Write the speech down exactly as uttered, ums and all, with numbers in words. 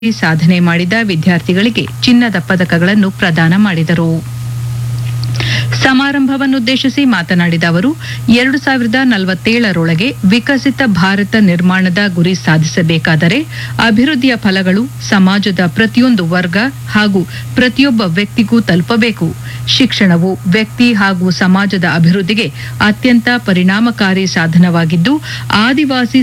ಸಾಧನೆ ಮಾಡಿದ ವಿದ್ಯಾರ್ಥಿಗಳಿಗೆ ಚಿನ್ನದ ಪದಕಗಳನ್ನು ಪ್ರದಾನ ಮಾಡಿದರು. ಸಮಾರಂಭವನ್ನುದ್ದೇಶಿಸಿ ಮಾತನಾಡಿದ ಅವರು ಎರಡು ಸಾವಿರದ ನಲವತ್ತೇಳರೊಳಗೆ ವಿಕಸಿತ ಭಾರತ ನಿರ್ಮಾಣದ ಗುರಿ ಸಾಧಿಸಬೇಕಾದರೆ ಅಭಿವೃದ್ಧಿಯ ಫಲಗಳು ಸಮಾಜದ ಪ್ರತಿಯೊಂದು ವರ್ಗ ಹಾಗೂ ಪ್ರತಿಯೊಬ್ಬ ವ್ಯಕ್ತಿಗೂ ತಲುಪಬೇಕು. ಶಿಕ್ಷಣವು ವ್ಯಕ್ತಿ ಹಾಗೂ ಸಮಾಜದ ಅಭಿವೃದ್ಧಿಗೆ ಅತ್ಯಂತ ಪರಿಣಾಮಕಾರಿ ಸಾಧನವಾಗಿದ್ದು, ಆದಿವಾಸಿ